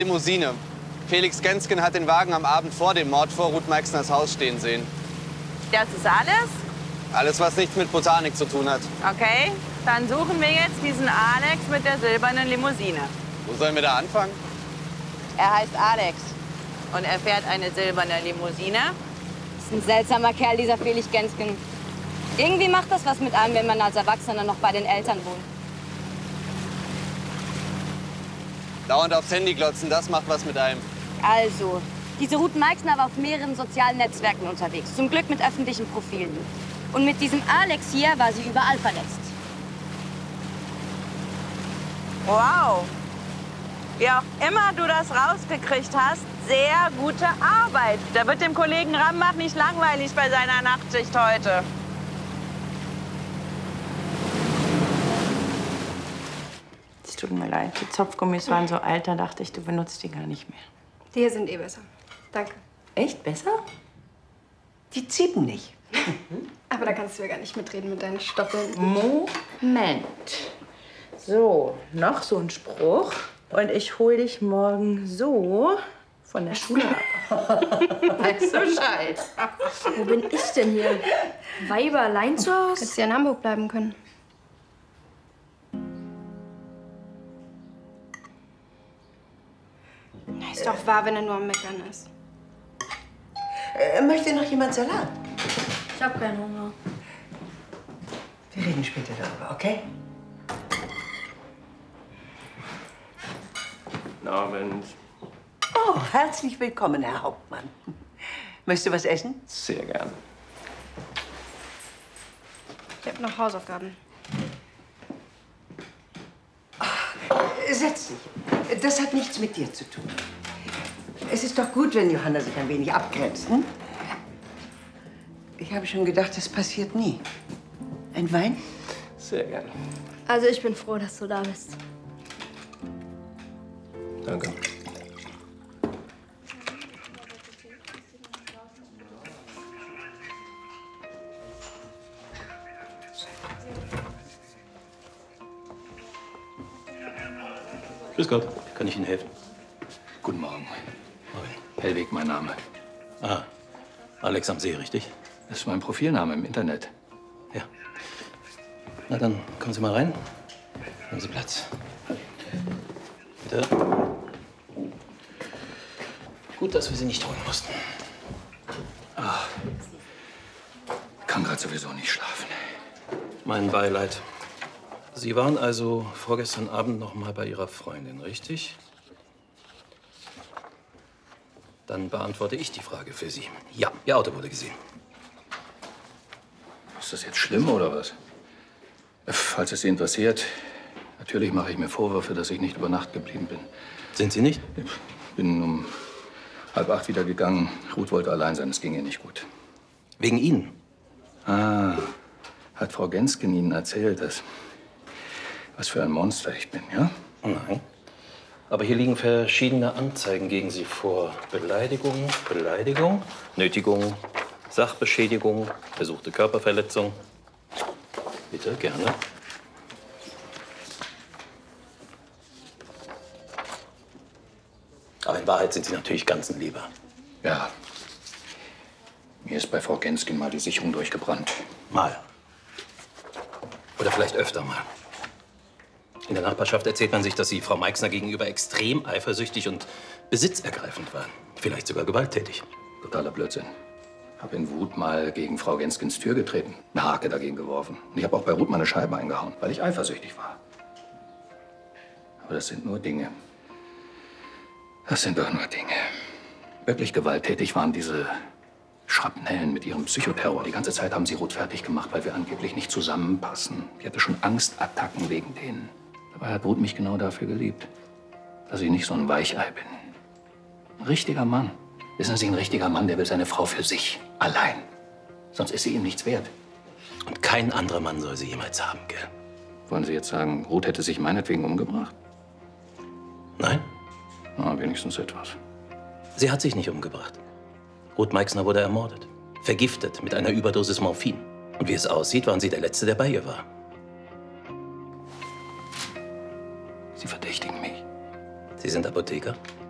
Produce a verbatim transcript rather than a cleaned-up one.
Limousine. Felix Gensken hat den Wagen am Abend vor dem Mord vor Ruth Meixners Haus stehen sehen. Das ist alles? Alles, was nichts mit Botanik zu tun hat. Okay, dann suchen wir jetzt diesen Alex mit der silbernen Limousine. Wo sollen wir da anfangen? Er heißt Alex und er fährt eine silberne Limousine. Das ist ein seltsamer Kerl, dieser Felix Gensken. Irgendwie macht das was mit einem, wenn man als Erwachsener noch bei den Eltern wohnt. Dauernd aufs Handy glotzen, das macht was mit einem. Also, diese Ruth Meixner war auf mehreren sozialen Netzwerken unterwegs. Zum Glück mit öffentlichen Profilen. Und mit diesem Alex hier war sie überall vernetzt. Wow. Wie auch immer du das rausgekriegt hast, sehr gute Arbeit. Da wird dem Kollegen Rambach nicht langweilig bei seiner Nachtschicht heute. Es tut mir leid, die Zopfgummis waren so alt, da dachte ich, du benutzt die gar nicht mehr. Die hier sind eh besser. Danke. Echt besser? Die ziepen nicht. Aber da kannst du ja gar nicht mitreden mit deinen Stoppeln. Moment. So, noch so ein Spruch. Und ich hol dich morgen so von der Schule ab. Weißt du Bescheid? Wo bin ich denn hier? Weiber allein zu Hause? Hättest ja in Hamburg bleiben können. Na, ist doch wahr, wenn er nur am Meckern ist. Äh, möchte noch jemand Salat? Ich hab keinen Hunger. Wir reden später darüber, okay? Guten Abend. Oh, herzlich willkommen, Herr Hauptmann. Möchtest du was essen? Sehr gern. Ich hab noch Hausaufgaben. Setz dich. Das hat nichts mit dir zu tun. Es ist doch gut, wenn Johanna sich ein wenig abgrenzt, hm? Ich habe schon gedacht, das passiert nie. Ein Wein? Sehr gern. Also ich bin froh, dass du da bist. Danke. Grüß Gott. Kann ich Ihnen helfen? Guten Morgen. Morgen. Hellweg, mein Name. Ah, Alex am See, richtig? Das ist mein Profilname im Internet. Ja. Na dann, kommen Sie mal rein. Nehmen Sie Platz. Bitte. Gut, dass wir Sie nicht holen mussten. Ach, kann gerade sowieso nicht schlafen. Mein Beileid. Sie waren also vorgestern Abend noch mal bei Ihrer Freundin, richtig? Dann beantworte ich die Frage für Sie. Ja, Ihr Auto wurde gesehen. Ist das jetzt schlimm oder was? Falls es Sie interessiert, natürlich mache ich mir Vorwürfe, dass ich nicht über Nacht geblieben bin. Sind Sie nicht? Ich bin um halb acht wieder gegangen. Ruth wollte allein sein, es ging ihr nicht gut. Wegen Ihnen? Ah, hat Frau Gensken Ihnen erzählt, dass was für ein Monster ich bin, ja? Nein. Aber hier liegen verschiedene Anzeigen gegen Sie vor. Beleidigung, Beleidigung, Nötigung, Sachbeschädigung, versuchte Körperverletzung. Bitte, gerne. Aber in Wahrheit sind Sie natürlich ganz ein Lieber. Ja. Mir ist bei Frau Gensken mal die Sicherung durchgebrannt. Mal. Oder vielleicht öfter mal. In der Nachbarschaft erzählt man sich, dass Sie Frau Meixner gegenüber extrem eifersüchtig und besitzergreifend waren. Vielleicht sogar gewalttätig. Totaler Blödsinn. Hab in Wut mal gegen Frau Genskens Tür getreten, eine Hake dagegen geworfen. Und ich habe auch bei Ruth meine Scheibe eingehauen, weil ich eifersüchtig war. Aber das sind nur Dinge. Das sind doch nur Dinge. Wirklich gewalttätig waren diese Schrapnellen mit ihrem Psychoterror. Die ganze Zeit haben sie Ruth fertig gemacht, weil wir angeblich nicht zusammenpassen. Ich hatte schon Angstattacken wegen denen. Dabei hat Ruth mich genau dafür geliebt, dass ich nicht so ein Weichei bin. Ein richtiger Mann. Wissen Sie, ein richtiger Mann, der will seine Frau für sich, allein. Sonst ist sie ihm nichts wert. Und kein anderer Mann soll sie jemals haben, gell? Wollen Sie jetzt sagen, Ruth hätte sich meinetwegen umgebracht? Nein? Na, wenigstens etwas. Sie hat sich nicht umgebracht. Ruth Meixner wurde ermordet. Vergiftet mit einer Überdosis Morphin. Und wie es aussieht, waren Sie der Letzte, der bei ihr war. Sie verdächtigen mich. Sie sind Apotheker?